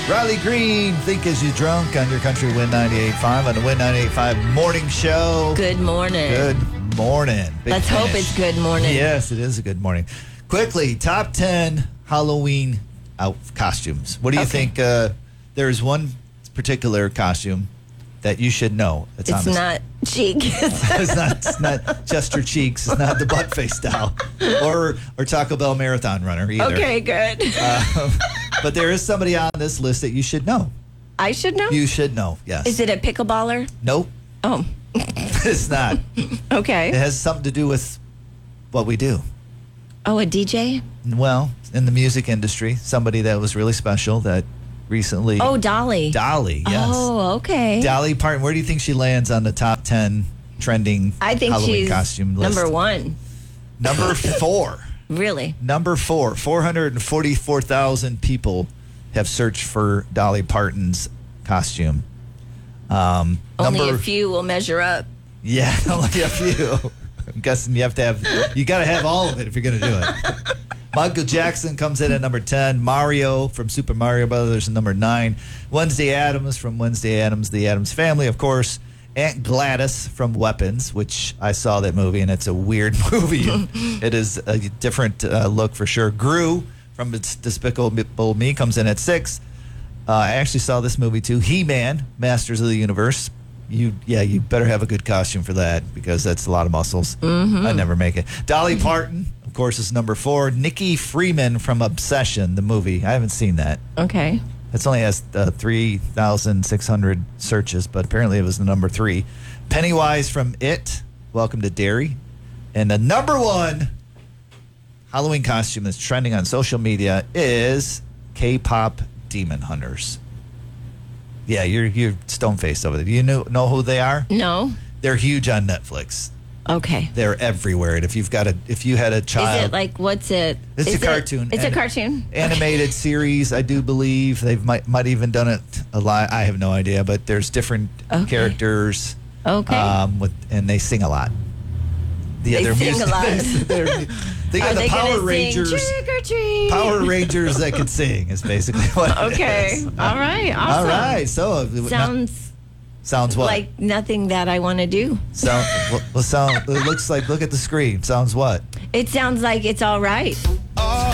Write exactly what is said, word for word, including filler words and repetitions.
Riley Green, Think As You Drunk on your Country Win ninety-eight point five on the Win ninety-eight point five morning show. Good morning. Good morning. Big Let's finish. hope it's good morning. Yes, it is a good morning. Quickly, top ten Halloween out costumes. What do you Okay. think? Uh, there's one particular costume that you should know. It's on this- not cheek. it's not. It's not Chester Cheeks. It's not the butt face style, or or Taco Bell marathon runner either. Okay, good. Um, but there is somebody on this list that you should know. I should know? You should know. Yes. Is it a pickleballer? Nope. Oh, It's not. It okay. has something to do with what we do. Oh, a D J? Well, in the music industry, somebody that was really special that recently. Oh, Dolly. Dolly. Yes. Oh, okay. Dolly Parton. Where do you think she lands on the top ten trending I think Halloween she's costume list? number one. Number four. Really? Number four. four hundred forty-four thousand people have searched for Dolly Parton's costume. Um, Only number, a few will measure up. Yeah, only a few. I'm guessing you have to have, you got to have all of it if you're going to do it. Michael Jackson comes in at number ten. Mario from Super Mario Brothers at number nine. Wednesday Addams from Wednesday Addams, The Addams Family, of course. Aunt Gladys from Weapons, which I saw that movie, and it's a weird movie. It is a different uh, look for sure. Gru from It's Despicable Me comes in at six. Uh, I actually saw this movie too. He-Man, Masters of the Universe. You, yeah, you better have a good costume for that because that's a lot of muscles. Mm-hmm. I'd never make it. Dolly Parton, of course, is number four. Nikki Freeman from Obsession, the movie. I haven't seen that. Okay. It only has uh, three thousand six hundred searches, but apparently it was the number three. Pennywise from It, Welcome to Derry. And the number one Halloween costume that's trending on social media is K-pop Demon Hunters. Yeah, you're you're stone-faced over there. Do you know, know who they are? No? They're huge on Netflix. Okay. They're everywhere. And if you've got a, if you had a child, Is it like, what's it? It's Is a it- cartoon. It's Ani- a cartoon? animated series, I do believe they've might might even done it a lot. I have no idea, but there's different Okay. characters. Okay. Um, with and they sing a lot. Yeah, They they're sing a lot. they're- they got Are the they gonna Power sing Rangers. Trick or treat? Power Rangers that can sing is basically what. it Okay. is. All right. Awesome. All right. So uh, Sounds sounds what? like nothing that I want to do. Sound, well, well, sound. It looks like. Look at the screen. Sounds what? It sounds like it's all right.